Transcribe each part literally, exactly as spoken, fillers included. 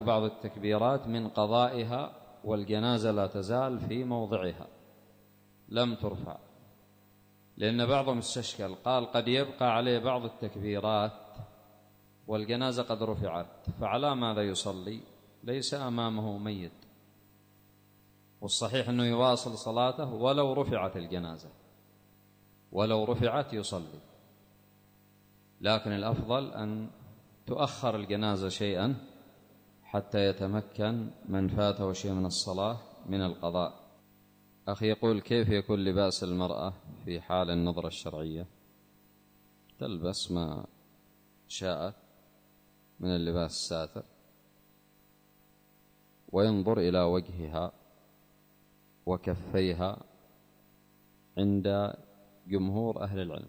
بعض التكبيرات من قضائها والجنازة لا تزال في موضعها لم ترفع، لأن بعضهم استشكل قال قد يبقى عليه بعض التكبيرات والجنازة قد رفعت، فعلى ماذا يصلي؟ ليس أمامه ميت، والصحيح أنه يواصل صلاته ولو رفعت الجنازة، ولو رفعت يصلي، لكن الأفضل أن تؤخر الجنازة شيئا حتى يتمكن من فاته شيء من الصلاة من القضاء. أخي يقول: كيف يكون لباس المرأة في حال النظرة الشرعية؟ تلبس ما شاءت من اللباس الساتر، وينظر إلى وجهها وكفيها عند جمهور أهل العلم،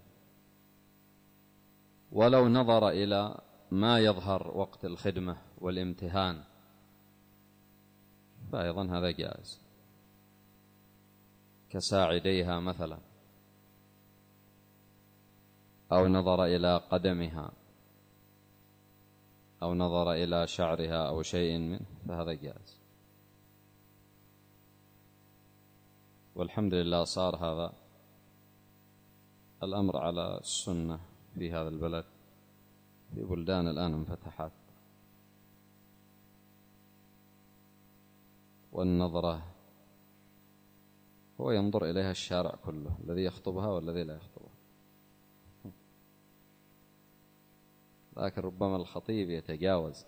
ولو نظر إلى ما يظهر وقت الخدمة والامتهان فأيضا هذا جائز، كساعديها مثلا، أو نظر إلى قدمها، أو نظر إلى شعرها أو شيء منه، فهذا جائز. والحمد لله صار هذا الأمر على السنة في هذا البلد، في بلدان الآن انفتحت، والنظرة هو ينظر إليها الشارع كله، الذي يخطبها والذي لا يخطبها، لكن ربما الخطيب يتجاوز.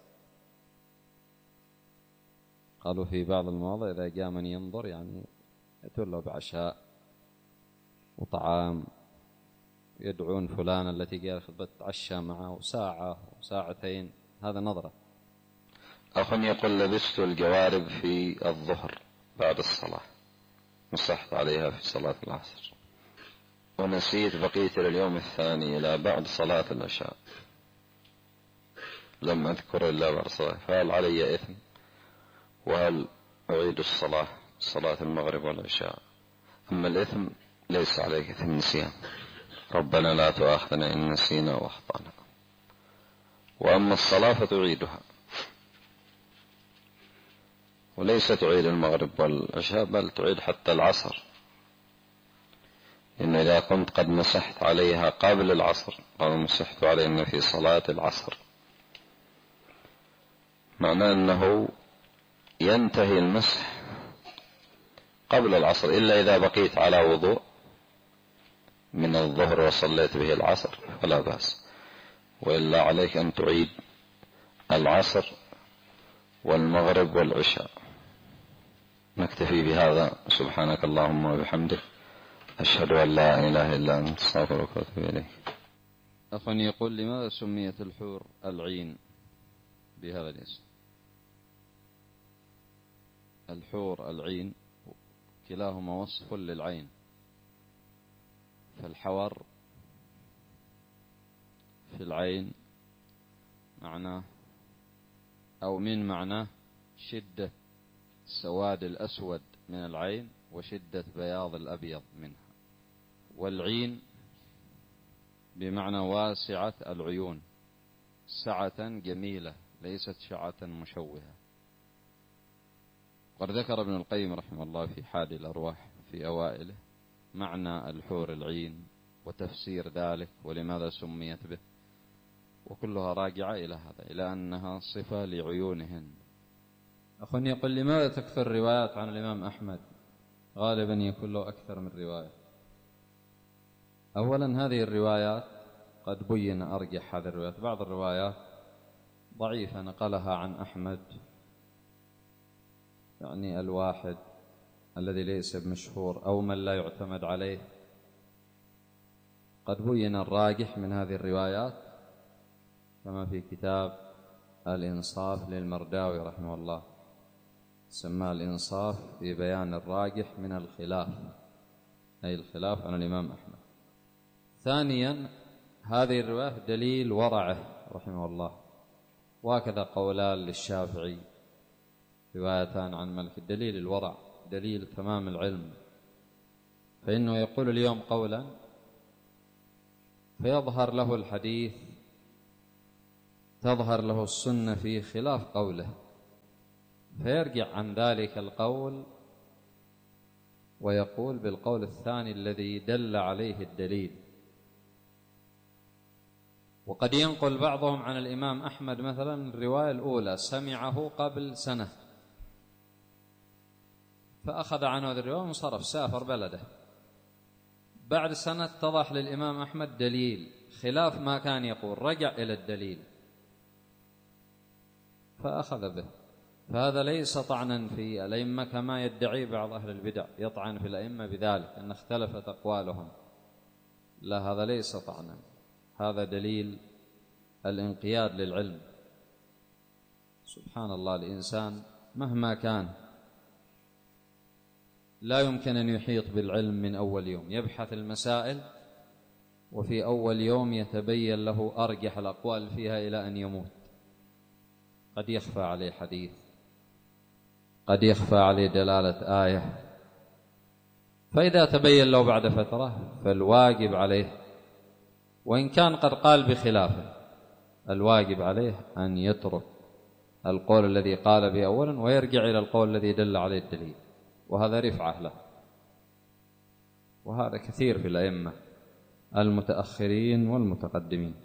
قالوا في بعض المواضع إذا جاء من ينظر يعني يأتون له بعشاء وطعام، يدعون فلان التي جاءت بتعشى معه ساعة وساعتين، هذا نظرة. أخ يقول: لبست الجوارب في الظهر بعد الصلاة، مسحت عليها في صلاة العصر، ونسيت بقيت لليوم الثاني إلى بعد صلاة العشاء، لم أذكر إلا بعد صلاة، فهل علي إثم؟ وهل أعيد الصلاة صلاة المغرب والعشاء؟ أما الإثم ليس عليك إثم النسيان، ربنا لا تؤاخذنا إن نسينا وأخطأنا. وأما الصلاة فتعيدها، وليس تعيد المغرب والعشاء، بل تعيد حتى العصر، إن إذا كنت قد مسحت عليها قبل العصر، قال مسحت عليهن في صلاة العصر، معناه أنه ينتهي المسح قبل العصر، إلا إذا بقيت على وضوء من الظهر وصليت به العصر فلا بأس، وإلا عليك أن تعيد العصر والمغرب والعشاء. نكتفي بهذا، سبحانك اللهم وبحمدك، أشهد أن لا إله إلا أنت، أستغفرك وأتوب إليك. أخ يقول: لماذا سميت الحور العين بهذا الاسم؟ الحور العين كلاهما وصف للعين، فالحور في العين معناه أو من معناه شدة سواد الأسود من العين وشدة بياض الأبيض منها، والعين بمعنى واسعة العيون، سعة جميلة ليست شعة مشوهة. قد ذكر ابن القيم رحمه الله في حادي الأرواح في أوائله معنى الحور العين وتفسير ذلك ولماذا سميت به، وكلها راجعة إلى هذا، إلى أنها صفة لعيونهن. أخ يقول: لماذا تكثر الروايات عن الإمام أحمد؟ غالبا يكون له أكثر من رواية. أولا هذه الروايات قد بين أرجح هذه الروايات، بعض الروايات ضعيفة نقلها عن أحمد، يعني الواحد الذي ليس بمشهور أو من لا يعتمد عليه. قد بين الراجح من هذه الروايات كما في كتاب الإنصاف للمرداوي رحمه الله، سماه الإنصاف في بيان الراجح من الخلاف، أي الخلاف عن الإمام أحمد. ثانيا هذه الرواية دليل ورعه رحمه الله، وهكذا قولان للشافعي روايتان عن مالك، الدليل الورع، دليل تمام العلم، فإنه يقول اليوم قولا فيظهر له الحديث، تظهر له السنة في خلاف قوله، فيرجع عن ذلك القول ويقول بالقول الثاني الذي دل عليه الدليل. وقد ينقل بعضهم عن الإمام أحمد مثلا الرواية الأولى سمعه قبل سنة فأخذ عنه هذه الرواية وانصرف سافر بلده، بعد سنة اتضح للإمام أحمد دليل خلاف ما كان يقول، رجع إلى الدليل فأخذ به. فهذا ليس طعنا في الأئمة كما يدعي بعض أهل البدع، يطعن في الأئمة بذلك أن اختلفت أقوالهم، لا، هذا ليس طعنا، هذا دليل الانقياد للعلم. سبحان الله، الإنسان مهما كان لا يمكن أن يحيط بالعلم من أول يوم، يبحث المسائل وفي أول يوم يتبين له أرجح الأقوال فيها إلى أن يموت. قد يخفى عليه حديث، قد يخفى عليه دلالة آية، فإذا تبين له بعد فترة فالواجب عليه، وإن كان قد قال بخلافه، الواجب عليه أن يترك القول الذي قال به أولا ويرجع إلى القول الذي دل عليه الدليل، وهذا رفعة له. وهذا كثير في الأئمة المتأخرين والمتقدمين.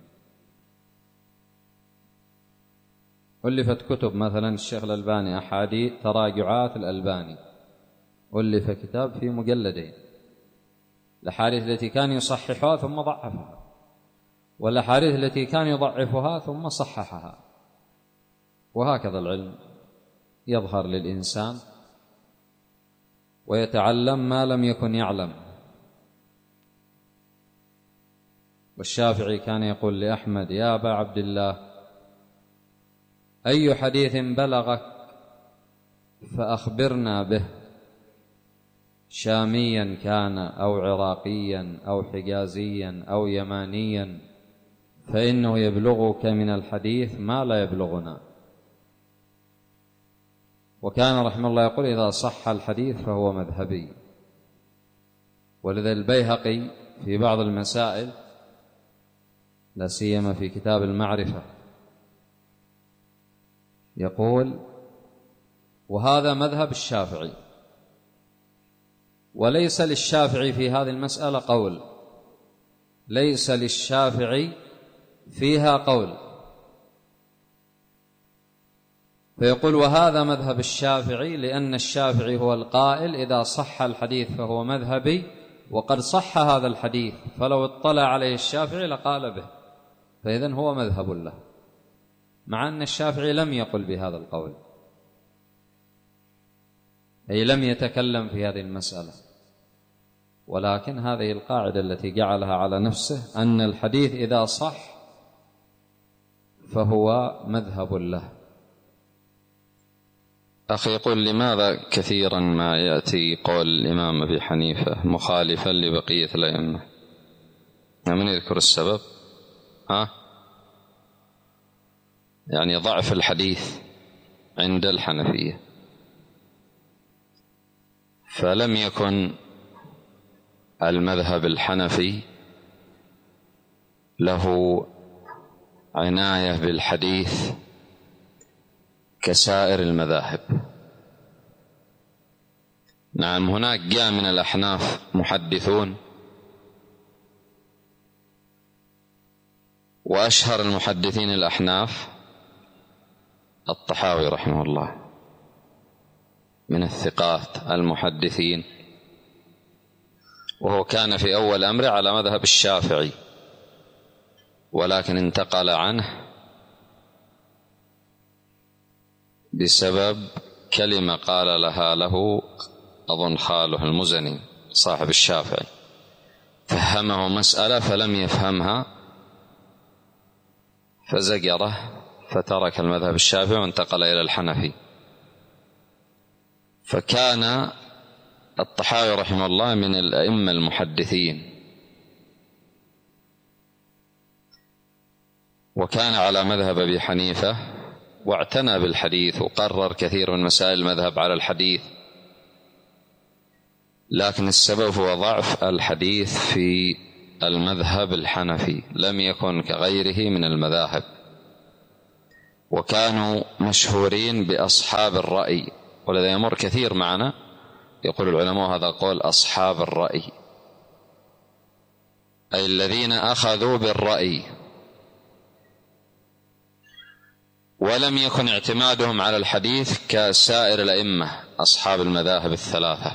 ألفت كتب مثلا الشيخ الألباني أحاديث تراجعات الألباني، ألف كتاب في مجلدين، الأحاديث التي كان يصححها ثم ضعفها، والأحاديث التي كان يضعفها ثم صححها. وهكذا العلم يظهر للإنسان ويتعلم ما لم يكن يعلم. والشافعي كان يقول لأحمد: يا أبا عبد الله، أي حديث بلغك فأخبرنا به، شاميا كان أو عراقيا أو حجازيا أو يمانيا، فإنه يبلغك من الحديث ما لا يبلغنا. وكان رحمه الله يقول: إذا صح الحديث فهو مذهبي. ولذا البيهقي في بعض المسائل، لا سيما في كتاب المعرفة، يقول: وهذا مذهب الشافعي، وليس للشافعي في هذه المسألة قول، ليس للشافعي فيها قول. فيقول: وهذا مذهب الشافعي، لأن الشافعي هو القائل: إذا صح الحديث فهو مذهبي، وقد صح هذا الحديث، فلو اطلع عليه الشافعي لقال به، فإذن هو مذهب له، مع أن الشافعي لم يقل بهذا القول، أي لم يتكلم في هذه المسألة، ولكن هذه القاعدة التي جعلها على نفسه، أن الحديث إذا صح فهو مذهب له. أخي يقول: لماذا كثيرا ما يأتي قول الإمام أبي حنيفة مخالفا لبقية الأئمة؟ من يذكر السبب؟ ها؟ يعني ضعف الحديث عند الحنفية، فلم يكن المذهب الحنفي له عناية بالحديث كسائر المذاهب. نعم، هناك جاء من الأحناف محدثون، وأشهر المحدثين الأحناف الطحاوي رحمه الله، من الثقات المحدثين، وهو كان في أول أمره على مذهب الشافعي، ولكن انتقل عنه بسبب كلمة قال لها له أظن خاله المزني صاحب الشافعي، فهمه مسألة فلم يفهمها فزجره، فترك المذهب الشافعي وانتقل إلى الحنفي. فكان الطحاوي رحمه الله من الأئمة المحدثين، وكان على مذهب أبي حنيفة، واعتنى بالحديث وقرر كثير من مسائل المذهب على الحديث، لكن السبب هو ضعف الحديث في المذهب الحنفي، لم يكن كغيره من المذاهب. وكانوا مشهورين بأصحاب الرأي، ولذا يمر كثير معنا يقول العلماء هذا قول أصحاب الرأي، أي الذين أخذوا بالرأي ولم يكن اعتمادهم على الحديث كسائر الأئمة أصحاب المذاهب الثلاثة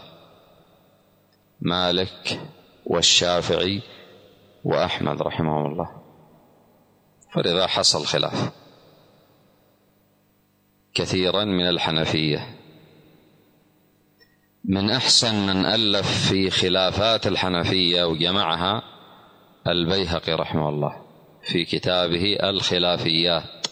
مالك والشافعي وأحمد رحمه الله، فلذا حصل خلاف كثيرا من الحنفية. من أحسن من ألف في خلافات الحنفية وجمعها البيهقي رحمه الله في كتابه الخلافيات،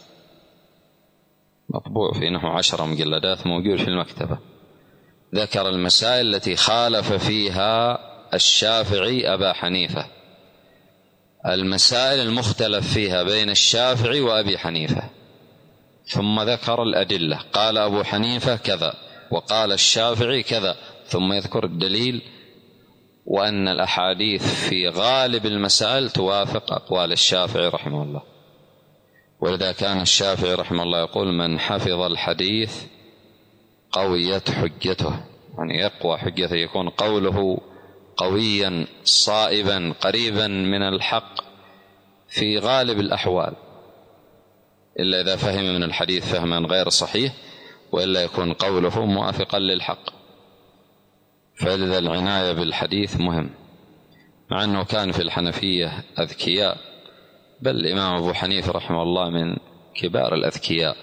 مطبوع في نحو عشر مجلدات موجود في المكتبة. ذكر المسائل التي خالف فيها الشافعي أبا حنيفة، المسائل المختلف فيها بين الشافعي وأبي حنيفة، ثم ذكر الأدلة، قال أبو حنيفة كذا وقال الشافعي كذا، ثم يذكر الدليل وأن الأحاديث في غالب المسائل توافق أقوال الشافعي رحمه الله. ولذا كان الشافعي رحمه الله يقول: من حفظ الحديث قويت حجته، يعني يقوى حجته، يكون قوله قويا صائبا قريبا من الحق في غالب الأحوال، إلا إذا فهم من الحديث فهما غير صحيح، وإلا يكون قوله موافقا للحق. فلذا العناية بالحديث مهم، مع أنه كان في الحنفية أذكياء، بل الإمام أبو حنيفة رحمه الله من كبار الأذكياء،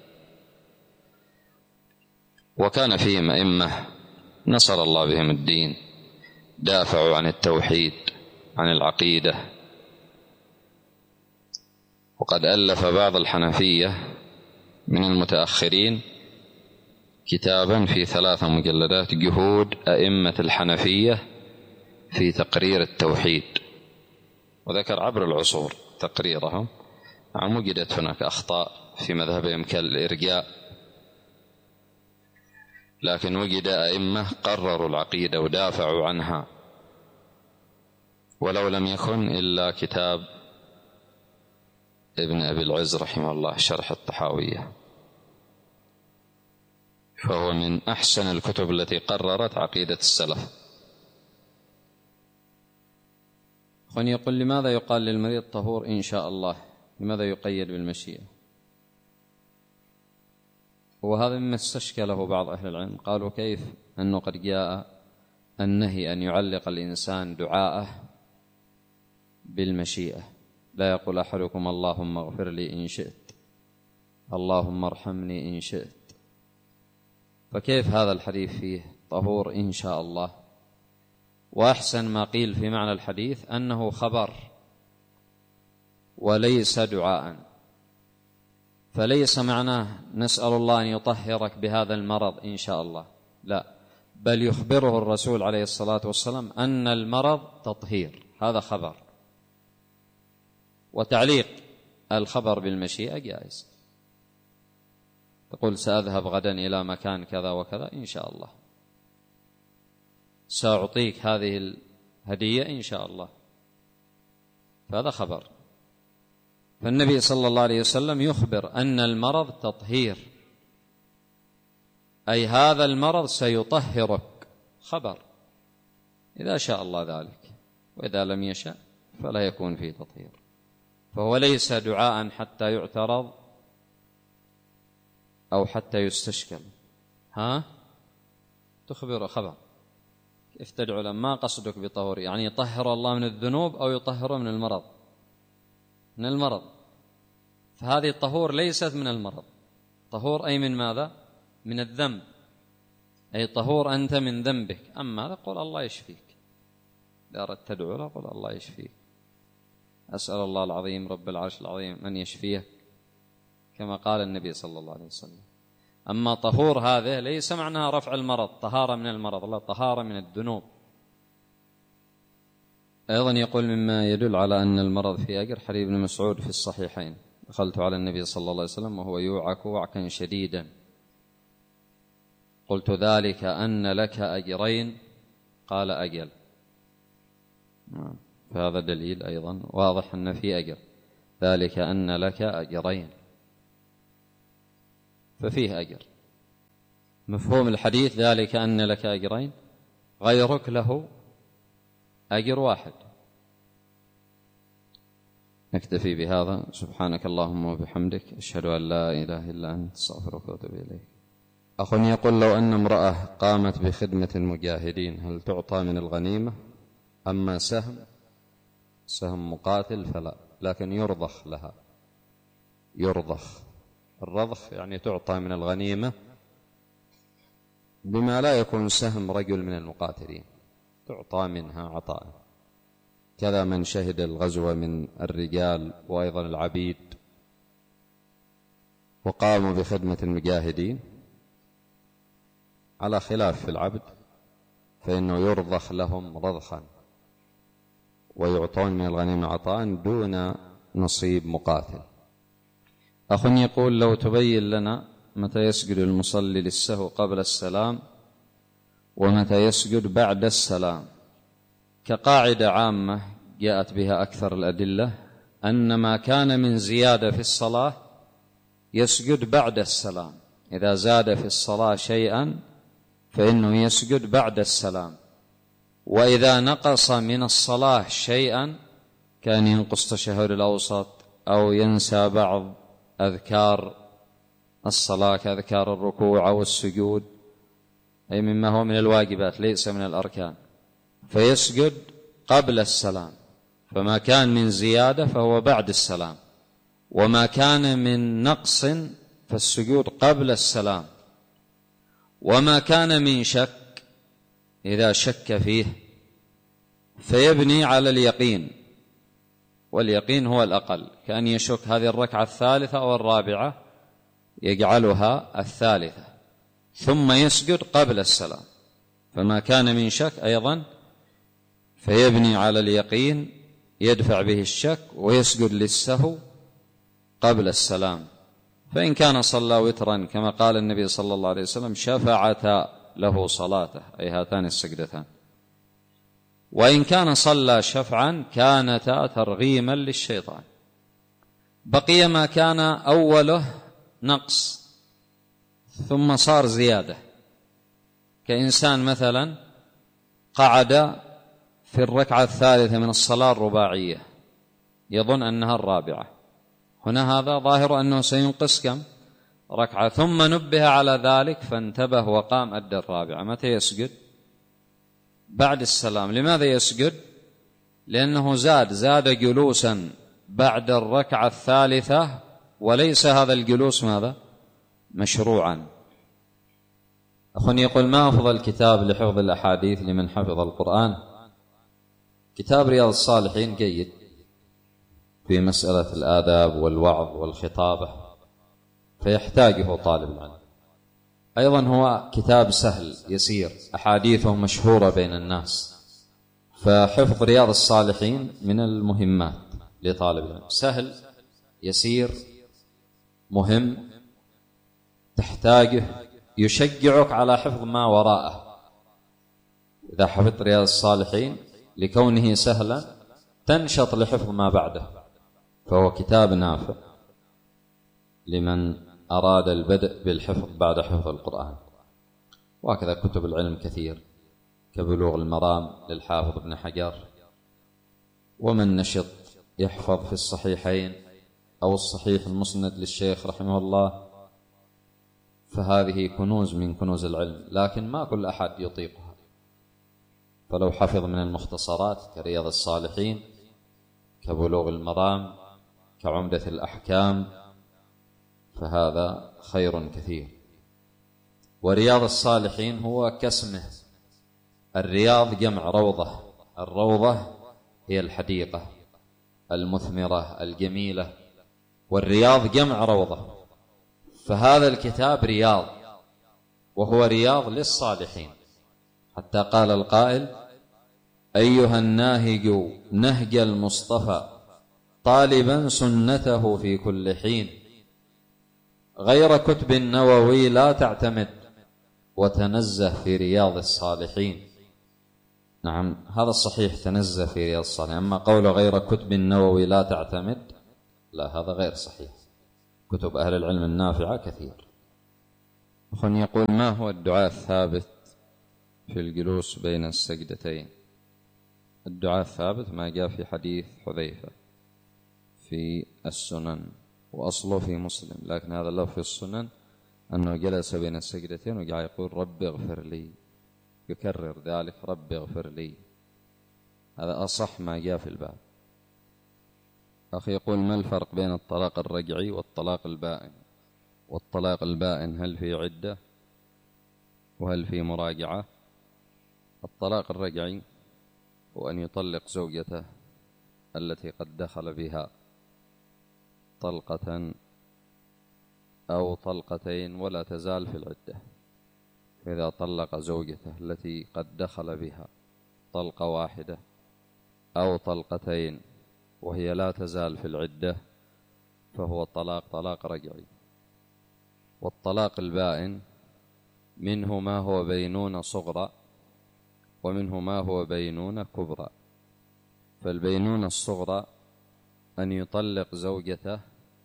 وكان فيهم أئمة نصر الله بهم الدين، دافعوا عن التوحيد عن العقيدة. وقد ألف بعض الحنفية من المتأخرين كتابا في ثلاث مجلدات: جهود أئمة الحنفية في تقرير التوحيد، وذكر عبر العصور تقريرهم. نعم وجدت هناك أخطاء في مذهبهم كالإرجاء، لكن وجد أئمة قرروا العقيدة ودافعوا عنها، ولو لم يكن إلا كتاب ابن أبي العز رحمه الله شرح الطحاوية، فهو من أحسن الكتب التي قررت عقيدة السلف. أخواني يقول: لماذا يقال للمريض طهور إن شاء الله؟ لماذا يقيد بالمشيئة؟ وهذا مما استشكله بعض أهل العلم، قالوا: كيف أنه قد جاء النهي أن يعلق الإنسان دعاءه بالمشيئة، لا يقول أحدكم اللهم اغفر لي إن شئت، اللهم ارحمني إن شئت، فكيف هذا الحديث فيه طهور إن شاء الله؟ وأحسن ما قيل في معنى الحديث أنه خبر وليس دعاء، فليس معناه نسأل الله أن يطهرك بهذا المرض إن شاء الله، لا، بل يخبره الرسول عليه الصلاة والسلام أن المرض تطهير، هذا خبر. وتعليق الخبر بالمشيئة جائز، تقول سأذهب غدا إلى مكان كذا وكذا إن شاء الله، سأعطيك هذه الهدية إن شاء الله، فهذا خبر. فالنبي صلى الله عليه وسلم يخبر أن المرض تطهير، أي هذا المرض سيطهرك، خبر، إذا شاء الله ذلك، وإذا لم يشاء فلا يكون فيه تطهير. فهو ليس دعاء حتى يعترض أو حتى يستشكل. ها تخبر خبر، كيف تدعو لما قصدك بطهور؟ يعني يطهر الله من الذنوب أو يطهر من المرض؟ من المرض. فهذه الطهور ليست من المرض، طهور أي من ماذا؟ من الذنب، أي طهور أنت من ذنبك. أما هذا قل الله يشفيك، إذا أردت تدعو له قل الله يشفيك، أسأل الله العظيم رب العرش العظيم أن يشفيك، كما قال النبي صلى الله عليه وسلم. أما طهور هذه ليس معناها رفع المرض، طهارة من المرض، لا، طهارة من الذنوب. أيضا يقول مما يدل على أن المرض في أجر حديث ابن مسعود في الصحيحين: دخلت على النبي صلى الله عليه وسلم وهو يوعك وعكا شديدا، قلت ذلك أن لك أجرين؟ قال أجل. فهذا دليل أيضا واضح أن في أجر، ذلك أن لك أجرين. ففيه أجر. مفهوم الحديث ذلك أن لك أجرين، غيرك له أجر واحد. نكتفي بهذا. سبحانك اللهم وبحمدك، أشهد أن لا إله إلا أنت، أستغفرك وأتوب إليك. أخ يقول: لو أن امرأة قامت بخدمة المجاهدين هل تعطى من الغنيمة؟ أما سهم سهم مقاتل فلا، لكن يرضخ لها. يرضخ، الرضخ يعني تعطى من الغنيمة بما لا يكون سهم رجل من المقاتلين، تعطى منها عطاء. كذا من شهد الغزو من الرجال وأيضا العبيد وقاموا بخدمة المجاهدين، على خلاف في العبد فإنه يرضخ لهم رضخا ويعطون من الغنيمة عطاء دون نصيب مقاتل. أخ يقول: لو تبين لنا متى يسجد المصلي للسهو قبل السلام ومتى يسجد بعد السلام. كقاعدة عامة جاءت بها أكثر الأدلة أن ما كان من زيادة في الصلاة يسجد بعد السلام، إذا زاد في الصلاة شيئا فإنه يسجد بعد السلام، وإذا نقص من الصلاة شيئا كان ينقص تشهد الأوسط أو ينسى بعض أذكار الصلاة كأذكار الركوع أو السجود، أي مما هو من الواجبات ليس من الأركان، فيسجد قبل السلام. فما كان من زيادة فهو بعد السلام، وما كان من نقص فالسجود قبل السلام. وما كان من شك إذا شك فيه فيبني على اليقين، واليقين هو الأقل، كأن يشك هذه الركعة الثالثة أو الرابعة يجعلها الثالثة ثم يسجد قبل السلام. فما كان من شك أيضا فيبني على اليقين يدفع به الشك ويسجد للسهو قبل السلام. فإن كان صلى وترا كما قال النبي صلى الله عليه وسلم شفعتا له صلاته، أي هاتان السجدتان. وإن كان صلى شفعا كانتا ترغيما للشيطان. بقي ما كان أوله نقص ثم صار زيادة، كإنسان مثلا قعد في الركعة الثالثة من الصلاة الرباعية يظن أنها الرابعة، هنا هذا ظاهر أنه سينقص كم؟ ركعة، ثم نبه على ذلك فانتبه وقام أدى الرابعة. متى يسجد؟ بعد السلام. لماذا يسجد؟ لأنه زاد زاد جلوسا بعد الركعة الثالثة، وليس هذا الجلوس ماذا؟ مشروعا. أخ يقول: ما أفضل كتاب لحفظ الأحاديث لمن حفظ القرآن؟ كتاب رياض الصالحين جيد في مسألة الآداب والوعظ والخطابة، فيحتاجه طالب العلم. أيضا هو كتاب سهل يسير، أحاديثه مشهورة بين الناس، فحفظ رياض الصالحين من المهمات لطالب العلم. سهل يسير مهم، تحتاجه يشجعك على حفظ ما وراءه. إذا حفظت رياض الصالحين لكونه سهلا تنشط لحفظ ما بعده، فهو كتاب نافع لمن أراد البدء بالحفظ بعد حفظ القرآن. وهكذا كتب العلم كثير كبلوغ المرام للحافظ ابن حجر، ومن نشط يحفظ في الصحيحين أو الصحيح المسند للشيخ رحمه الله، فهذه كنوز من كنوز العلم، لكن ما كل أحد يطيقها. فلو حفظ من المختصرات كرياض الصالحين كبلوغ المرام كعمدة الأحكام فهذا خير كثير. ورياض الصالحين هو كاسمه، الرياض جمع روضة، الروضة هي الحديقة المثمرة الجميلة، والرياض جمع روضة، فهذا الكتاب رياض، وهو رياض للصالحين. حتى قال القائل: أيها الناهج نهج المصطفى طالبا سنته في كل حين، غير كتب النووي لا تعتمد وتنزه في رياض الصالحين. نعم هذا الصحيح، تنزه في رياض الصالحين. أما قول غير كتب النووي لا تعتمد، لا، هذا غير صحيح. كتب أهل العلم النافعة كثير. أخ يقول: ما هو الدعاء الثابت في الجلوس بين السجدتين؟ الدعاء الثابت ما جاء في حديث حذيفة في السنن، وأصله في مسلم، لكن هذا له في السنن أنه جلس بين السجدتين وقال يقول: رب اغفر لي، يكرر ذلك: رب اغفر لي. هذا أصح ما جاء في الباب. أخي يقول: ما الفرق بين الطلاق الرجعي والطلاق البائن؟ والطلاق البائن هل في عدة وهل في مراجعة؟ الطلاق الرجعي هو أن يطلق زوجته التي قد دخل بها طلقة أو طلقتين ولا تزال في العدة. فإذا طلق زوجته التي قد دخل بها طلقة واحدة أو طلقتين وهي لا تزال في العدة فهو طلاق طلاق رجعي. والطلاق البائن منه ما هو بينونة صغرى ومنه ما هو بينونة كبرى. فالبينونة الصغرى أن يطلق زوجته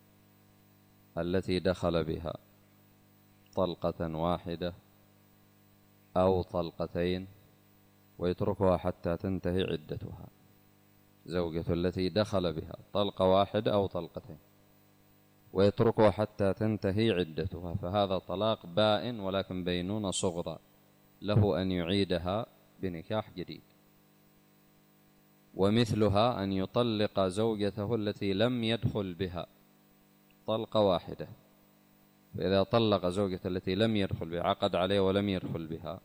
التي دخل بها طلقة واحدة أو طلقتين ويتركها حتى تنتهي عدتها. زوجته التي دخل بها طلقة واحدة أو طلقتين ويتركها حتى تنتهي عدتها، فهذا طلاق بائن ولكن بينونة صغرى، له أن يعيدها بنكاح جديد. ومثلها أن يطلق زوجته التي لم يدخل بها طلقة واحدة. فإذا طلق زوجته التي لم يدخل بها، عقد عليه ولم يدخل بها،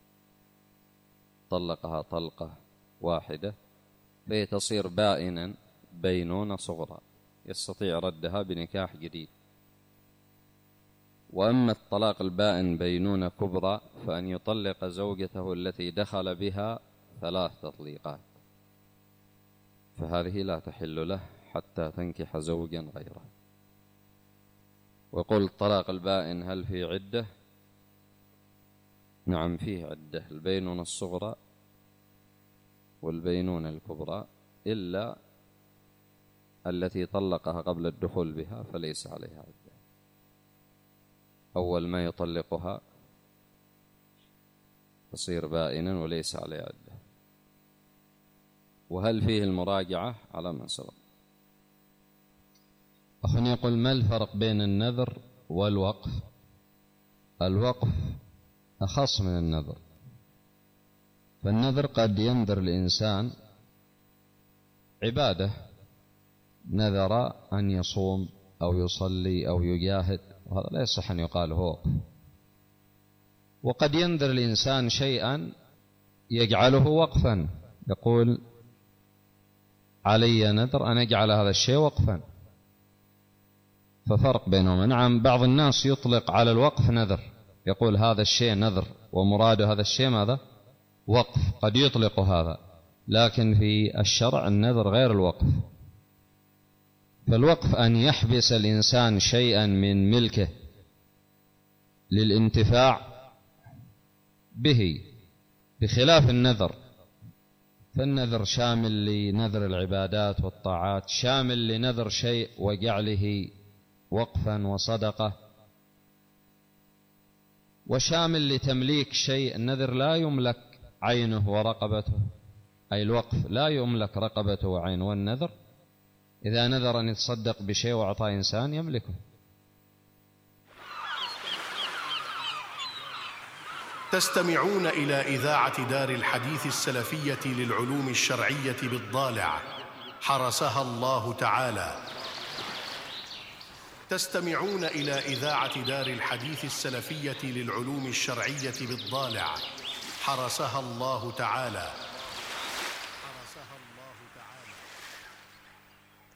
طلقها طلقة واحدة، فهي تصير بائنا بينونة صغرى، يستطيع ردها بنكاح جديد. وأما الطلاق البائن بينونة كبرى فأن يطلق زوجته التي دخل بها ثلاث تطليقات، فهذه لا تحل له حتى تنكح زوجا غيره. ويقول: الطلاق البائن هل في عدة؟ نعم فيه عدة، البينونة الصغرى والبينونة الكبرى، إلا التي طلقها قبل الدخول بها فليس عليها عدة. أول ما يطلقها تصير بائنا وليس عليها عدة. وهل فيه المراجعة؟ على من سبق. أخ يقول: ما الفرق بين النذر والوقف؟ الوقف أخص من النذر. فالنذر قد ينذر الإنسان عبادة، نذر أن يصوم أو يصلي أو يجاهد، وهذا لا يصح أن يقال هو وقف. وقد ينذر الإنسان شيئا يجعله وقفا، يقول: علي نذر أن أجعل هذا الشيء وقفا. ففرق بينهما. نعم بعض الناس يطلق على الوقف نذر، يقول هذا الشيء نذر ومراد هذا الشيء ماذا؟ وقف، قد يطلق هذا، لكن في الشرع النذر غير الوقف. فالوقف أن يحبس الإنسان شيئا من ملكه للانتفاع به، بخلاف النذر. فالنذر شامل لنذر العبادات والطاعات، شامل لنذر شيء وجعله وقفا وصدقة، وشامل لتمليك شيء. النذر لا يملك عينه ورقبته، أي الوقف لا يملك رقبته وعينه. والنذر إذا نذر أن يتصدق بشيء وأعطاه إنسان يملكه. تستمعون إلى إذاعة دار الحديث السلفية للعلوم الشرعية بالضالع، حرسها الله تعالى. تستمعون إلى إذاعة دار الحديث السلفية للعلوم الشرعية بالضالع، حرسها الله تعالى.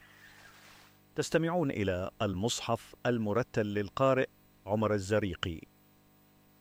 تستمعون إلى المصحف المرتل للقارئ عمر الزريقي.